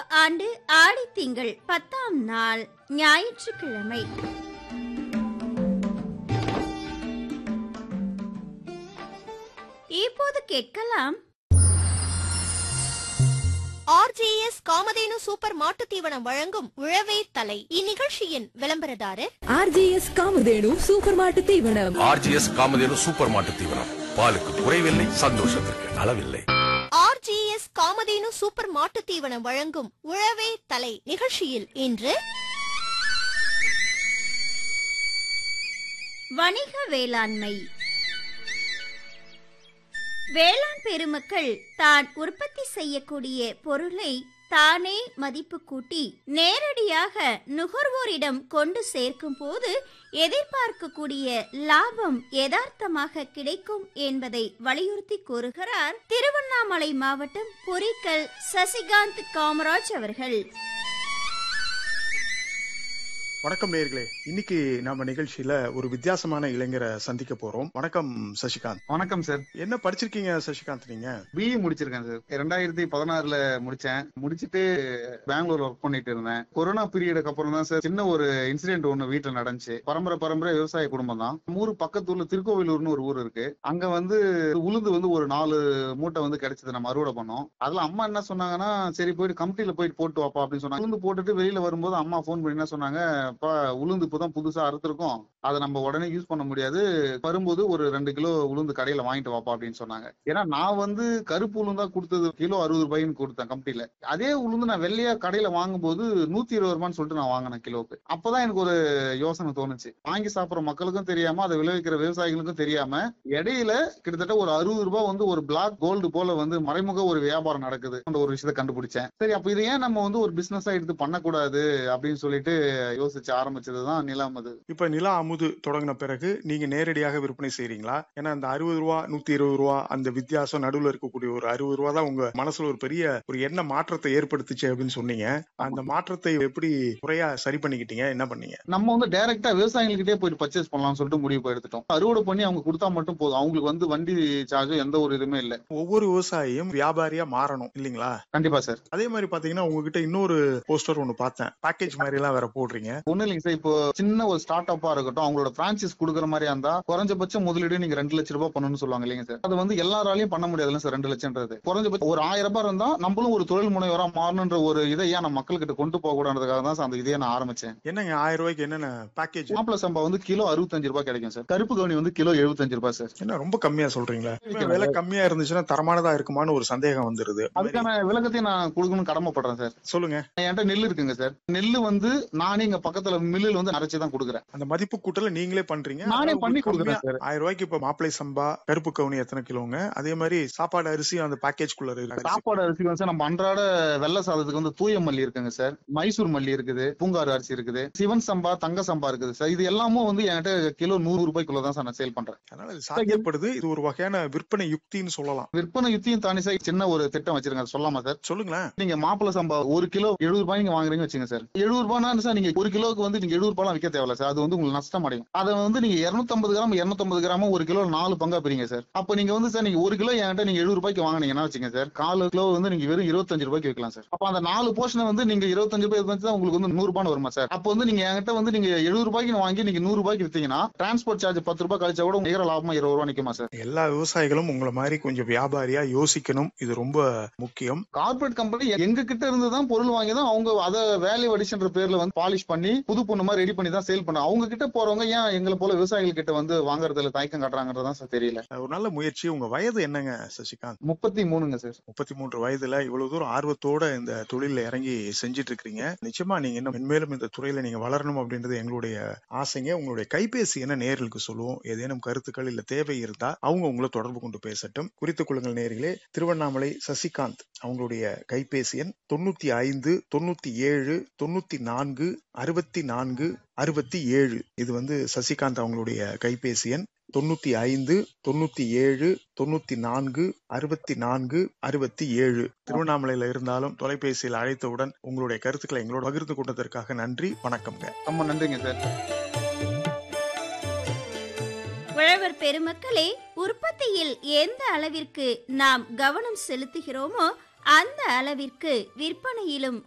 ஆண்டு ஆடித்திங்கள் 10ஆம் நாள் ஞாயிற்றுக்கிழமை. இப்போது கேட்கலாம் RJS காமதேனு சூப்பர் மாட்டு தீவனம் வழங்கும் உழவே தலை. இந்நிகழ்ச்சியின் விளம்பரதாரர் RJS காமதேனு சூப்பர் மாட்டு தீவனம். RJS காமதேனு சூப்பர் மாட்டு தீவனம். பாலுக்கு குறைவில்லை, சந்தோஷத்திற்கு அளவில்லை. RJS காமதேனு சூப்பர் மாட்டு தீவனம் வழங்கும் உழவே தலை நிகழ்ச்சியில் இன்று வணிக வேளாண்மை. வேளாண் பெருமக்கள் தான் உற்பத்தி செய்யக்கூடிய பொருளை தானே மதிப்பு கூட்டி நேரடியாக நுகர்வோரிடம் கொண்டு சேர்க்கும் போது எதிர்பார்க்கக்கூடிய லாபம் யதார்த்தமாக கிடைக்கும் என்பதை வலியுறுத்தி கூறுகிறார் திருவண்ணாமலை மாவட்டம் பொரிக்கல் சசிகாந்த் காமராஜ் அவர்கள். வணக்கம் நேயர்களே, இன்னைக்கு நம்ம நிகழ்ச்சியில ஒரு வித்தியாசமான இளைஞரை சந்திக்க போறோம். வணக்கம் சசிகாந்த். வணக்கம் சார். என்ன படிச்சிருக்கீங்க சசிகாந்த்? நீங்க பிஇ முடிச்சிருக்கேன் சார். 2016 முடிச்சேன். முடிச்சிட்டு பெங்களூர்ல ஒர்க் பண்ணிட்டு இருந்தேன். கொரோனா பீரியடுக்கு அப்புறம் தான் சார் சின்ன ஒரு இன்சிடென்ட் ஒண்ணு வீட்டுல நடந்துச்சு. பரம்பரை விவசாய குடும்பம் தான். ஊரு பக்கத்தூர்ல திருக்கோவிலூர்னு ஒரு ஊர் இருக்கு. அங்க உளுந்து ஒரு 4 மூட்டை கிடைச்சது. நம்ம அறுவடை பண்ணோம். அதுல அம்மா என்ன சொன்னாங்கன்னா, சரி போயிட்டு கமிட்டில போயிட்டு போட்டு வாப்பா அப்படின்னு சொன்னாங்க. உளுந்து போட்டுட்டு வெளியில வரும்போது அம்மா போன் பண்ணி என்ன சொன்னாங்க, உளுந்து இப்பதான் புதுசா அறுத்திருக்கோம், அதை நம்ம உடனே யூஸ் பண்ண முடியாது, வரும்போது ஒரு 2 கிலோ உளுந்து கடையில வாங்கிட்டு வாப்பா அப்படின்னு சொன்னாங்க. ஏன்னா நான் கருப்பு உளுந்தா கொடுத்தது கிலோ 60 ரூபாய்ன்னு கொடுத்தேன் கமிட்டில. அதே உளுந்து நான் வெள்ளையா கடையில வாங்கும்போது 120 ரூபான்னு சொல்லிட்டு நான் வாங்கினேன் கிலோக்கு. அப்பதான் எனக்கு ஒரு யோசனை தோணுச்சு. வாங்கி சாப்பிடுற மக்களுக்கும் தெரியாம, அதை விளைவிக்கிற விவசாயிகளுக்கும் தெரியாம இடையில கிட்டத்தட்ட ஒரு 60 ரூபாய் ஒரு பிளாக் கோல்டு போல மறைமுக ஒரு வியாபாரம் நடக்குது. அந்த ஒரு விஷயத்தை கண்டுபிடிச்சேன். சரி, அப்ப இதை ஏன் நம்ம ஒரு பிசினஸா எடுத்து பண்ணக்கூடாது அப்படின்னு சொல்லிட்டு யோசிச்சு ஆரம்பிச்சதுதான் நிலா அமுது. இப்ப நிலா அமுது தொடங்கின பிறகு நீங்க நேரடியாக விற்பனை செய்றீங்களா? ஏன்னா அந்த 60 ரூபா 120 ரூபா அந்த வித்தியாசம் நடுவுல இருக்கக்கூடிய ஒரு 60 ரூபா தான் உங்க மனசுல ஒரு பெரிய ஒரு எண்ண மாற்றத்தை ஏற்படுத்துச்சு அப்படின்னு சொன்னீங்க. அந்த மாற்றத்தை எப்படி முறையா சரி பண்ணிக்கிட்டீங்க? என்ன பண்ணீங்க? நம்ம டைரக்டா விவசாயிகிட்டே போயிட்டு பர்ச்சேஸ் பண்ணலாம்னு சொல்லிட்டு முடிவு எடுத்துட்டோம். அறுவடை பண்ணி அவங்க கொடுத்தா மட்டும் போதும். அவங்களுக்கு வண்டி சார்ஜும் எந்த ஒரு இதுவுமே இல்ல. ஒவ்வொரு விவசாயியும் வியாபாரியா மாறணும் இல்லீங்களா? கண்டிப்பா சார். அதே மாதிரி பாத்தீங்கன்னா உங்ககிட்ட இன்னொரு போஸ்டர் ஒண்ணு பார்த்தேன். பேக்கேஜ் மாதிரி எல்லாம் வேற போடுறீங்க. ஒண்ணு இல்லைங்க சார். இப்போ சின்ன ஒரு ஸ்டார்ட் அப்பா இருக்கட்டும், அவங்களோட பிரான்சைஸ் கொடுக்குற மாதிரி இருந்தா குறைஞ்சபட்சம் முதலீடு நீங்க 2 லட்சம் ரூபாய் பண்ணணும்னு சொல்லுவாங்க இல்லைங்க சார். அது எல்லாராலையும் பண்ண முடியாதுல்ல சார். 2 லட்சம்ன்றது குறைஞ்சபட்சம் ஒரு 1000 ரூபாய் இருந்தா நம்மளும் ஒரு தொழில் முனைவரா மாறணுன்ற ஒரு இதை ஏன் நம்ம மக்கள்கிட்ட கொண்டு போக கூடாதுக்காக தான் அந்த இதையே நான் ஆரம்பிச்சேன். என்னங்க 1000 ரூபாய்க்கு என்னென்ன பேக்கேஜ்? மாப்பிள சம்பா கிலோ 65 ரூபாய் கிடைக்கும் சார். கருப்பு கவுனி கிலோ 75 ரூபாய் சார். என்ன ரொம்ப கம்மியா சொல்றீங்களா? விலை கம்மியா இருந்துச்சுன்னா தரமானதா இருக்குமான்னு ஒரு சந்தேகம் வந்துருது. அதுக்கான விளக்கத்தையும் நான் கொடுக்கணும்னு கடமைப்படுறேன் சார். சொல்லுங்க. என்கிட்ட நெல் இருக்குங்க சார். நெல்லு நானே இங்க பக்கத்துல மில்லில் அரைச்சுதான் கொடுக்குறேன். அந்த மதிப்பு கூட்டல நீங்களே பண்றீங்க? நானே பண்ணி கொடுக்குறேன் சார். 1000 ரூபாய்க்கு இப்ப மாப்பிளை சம்பா கருப்பு கவுனி எத்தனை கிலோங்க? அதே மாதிரி சாப்பாடு அரிசி அந்த பேக்கேஜ் குள்ள இருக்கு. சாப்பாடு அரிசி சார் நம்ம அன்றாட வெள்ளை சாதத்துக்கு தூய மல்லி இருக்குங்க சார். மைசூர் மல்லி இருக்குது. பூங்காறு அரிசி இருக்குது. சிவன் சம்பா, தங்க சம்பா இருக்குது சார். இது எல்லாமும் என்கிட்ட கிலோ 100 ரூபாய்க்குள்ள தான் சார் நான் சேல் பண்றேன். அதனால இது சாத்தியப்படுது. இது ஒரு வகையான விற்பனை யுக்தின்னு சொல்லலாம். விற்பனை யுக்தியும் தாண்டி சார் சின்ன ஒரு திட்டம் வச்சிருக்காங்க. சொல்லாமா சார்? சொல்லுங்களேன். நீங்க மாப்பிள சம்பா 1 கிலோ 70 ரூபாய் நீங்க வாங்குறீங்க வச்சுங்க சார். 70 ரூபாய் சார் நீங்க 1 கிலோக்கு நீங்க 70 ரூபாய் விற்க தேவையில்ல சார். அது உங்களுக்கு நஷ்டம் அடையும். அதை நீங்க 250 கிராம் 250 கிராம் 1 கிலோ 4 பங்கா பிரிங்க சார். அப்ப நீங்க சார் நீங்க 1 கிலோ என்கிட்ட நீங்க 70 ரூபாய்க்கு வாங்கினீங்கன்னா வச்சுங்க சார், 4 கிலோ நீங்க வெறும் 25 ரூபாய்க்கு விற்கலாம் சார். அப்ப அந்த 4 போர்ஷனை நீங்க 25 ரூபாய் தான் உங்களுக்கு 100 ரூபாய் வருமா சார்? அப்ப நீங்க என்கிட்ட நீங்க 70 ரூபாய்க்கு வாங்கி நீங்க 100 ரூபாய்க்கு வித்தீங்கன்னா டிரான்ஸ்போர்ட் சார்ஜ் 10 ரூபாய் கழிச்சா கூட நிகர லாபமா 20 ரூபாய் நிக்குமா சார்? எல்லா விவசாயிகளும் உங்களை மாதிரி கொஞ்சம் வியாபாரியா யோசிக்கணும். இது ரொம்ப முக்கியம். கார்பரேட் கம்பெனி எங்க கிட்ட இருந்து தான் பொருள் வாங்கி தான் அவங்க அதை வேல்யூ அடிஷன்ற பேர்ல பாலிஷ் பண்ணி புது பொண்ணு மாதிரி ரெடி பண்ணி தான் சேல் பண்ண. அவங்க கிட்ட போறவங்க ஏன் எங்களை போல விவசாயிகள் கிட்ட வாங்குறதுல தயக்கம் காட்டுறாங்கன்றதான் சார் தெரியல. ஒரு நல்ல முயற்சி. உங்க வயது என்னங்க சசிகாந்த்? 33ங்க சார். 33 வயதுல இவ்வளவு தூரம் ஆர்வத்தோட இந்த தொழில இறங்கி செஞ்சிட்டு இருக்கீங்க. நிச்சயமா நீங்க இன்னும் மென்மேலும் இந்த துறையில நீங்க வளரணும் அப்படின்றது எங்களுடைய ஆசைங்க. உங்களுடைய கைபேசி என்ன நேயர்களுக்கு சொல்லுவோம். ஏதேனும் கருத்துக்கள் இல்ல தேவை இருந்தா அவங்க உங்களை தொடர்பு கொண்டு பேசட்டும். குறித்துக் கொள்ளுங்கள் நேயர்களே. திருவண்ணாமலை சசிகாந்த் அவங்களுடைய கைபேசி எண் 95 97 94 64 67. இது சசிகாந்த் அவங்களுடைய கைபேசி எண் 95 97 94 64 67. திருவண்ணாமலையில இருந்தாலும் தொலைபேசியில் அழைத்தவுடன் உங்களுடைய கருத்துக்களை எங்களோட பகிர்ந்து கொண்டதற்காக நன்றி. வணக்கம்ங்க. ரொம்ப நன்றிங்க சார். உழவர் பெருமக்களே, உற்பத்தியில் எந்த அளவிற்கு நாம் கவனம் செலுத்துகிறோமோ அந்த அளவிற்கு விற்பனையிலும்